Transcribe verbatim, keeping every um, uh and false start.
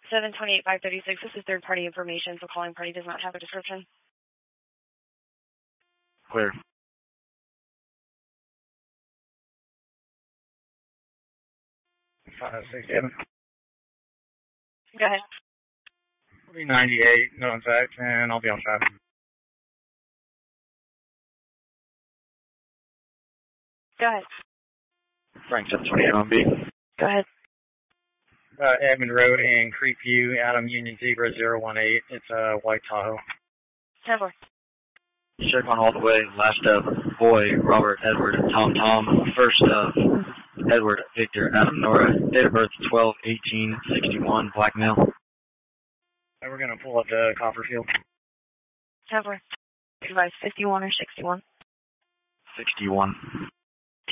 seven twenty-eight five thirty-six. This is third-party information, so calling party does not have a description. Clear. five six seven. Go ahead. three ninety-eight, no in fact, and I'll be on track. Go ahead. Frank seven twenty-eight on B. Go ahead. Uh, Edmond Road in Creekview, Adam Union Zebra zero one eight. It's a uh, white Tahoe. ten four. Check on all the way. Last up, boy, Robert, Edward, Tom, Tom. First up, Edward, Victor, Adam, Nora. Date of birth twelve eighteen sixty-one. Black male. And we're gonna pull up to Copperfield. ten four. Device fifty-one or sixty-one. sixty-one.